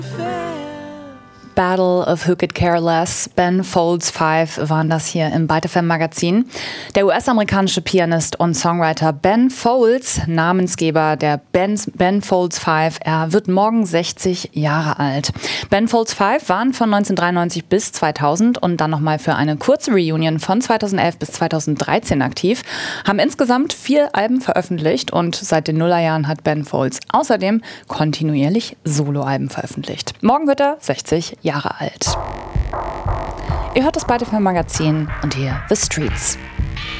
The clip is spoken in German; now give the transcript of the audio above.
Battle of Who Could Care Less, Ben Folds 5 waren das hier im Byte FM Magazin. Der US-amerikanische Pianist und Songwriter Ben Folds, Namensgeber der Ben Folds 5, er wird morgen 60 Jahre alt. Ben Folds 5 waren von 1993 bis 2000 und dann nochmal für eine kurze Reunion von 2011 bis 2013 aktiv, haben insgesamt 4 Alben veröffentlicht und seit den Nullerjahren hat Ben Folds außerdem kontinuierlich Soloalben veröffentlicht. Morgen wird er 60 Jahre alt. Ihr hört das Byte FM Magazin und hier The Streets.